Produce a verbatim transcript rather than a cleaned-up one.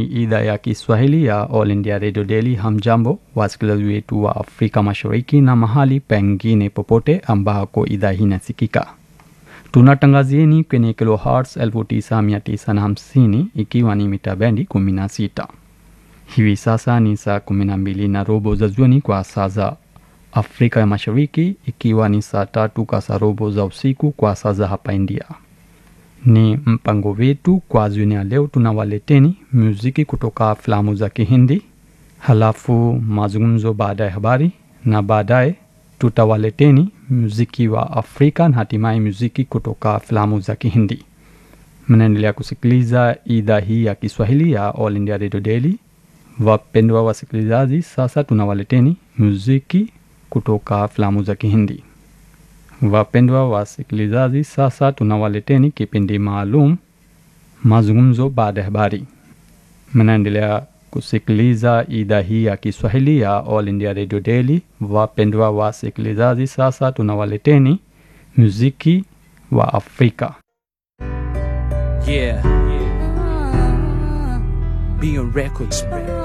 ni idhaa ya Kiswahili ya All India Radio Daily. Hamjambo wasikilizaji wetu wa Afrika Mashariki na mahali pengine popote ambako idhaa hii inasikika. Tunatangazieni kwenye kilohertz elfu tisa mia tisa hamsini ikiwa ni mita bendi kumi na sita. Hivi sasa ni saa kumi na mbili na robo za jioni kwa saa za Afrika ya Mashariki, ikiwa ni saa tatu kasarobo za usiku kwa saa za hapa India. Ni mpango wetu kwa jioni ya leo. Tunawaleteni muziki kutoka filamu za Kihindi, halafu mazungumzo baada ya habari, na baadaye tutawaleteni muziki wa Afrika na hatimaye muziki kutoka filamu za Kihindi. Mnaendelea kusikiliza idhaa hii ya Kiswahili ya All India Radio Daily. Wapendwa wasikilizaji, sasa tunawaleteni muziki kutoka filamu za Kihindi. Wapendwa wasikilizaji, sasa tunawaleteni kipindi maalum mazungumzo baada ya habari. Mnaendelea kusikiliza idhaa hii ya Kiswahili ya All India Radio Daily. Wapendwa wasikilizaji, sasa tunawaleteni muziki wa Afrika. Yeah. Being Records, man.